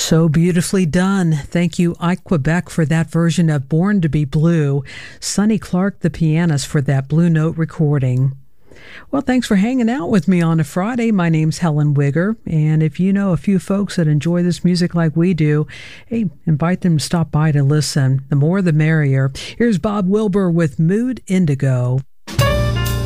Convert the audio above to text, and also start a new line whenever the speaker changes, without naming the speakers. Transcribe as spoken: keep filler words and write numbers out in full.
So beautifully done. Thank you, Ike Quebec, for that version of Born to be Blue. Sonny Clark, the pianist, for that Blue Note recording. Well, thanks for hanging out with me on a Friday. My name's Helen Wigger, and if you know a few folks that enjoy this music like we do, hey, invite them to stop by to listen. The more the merrier. Here's Bob Wilber with Mood Indigo.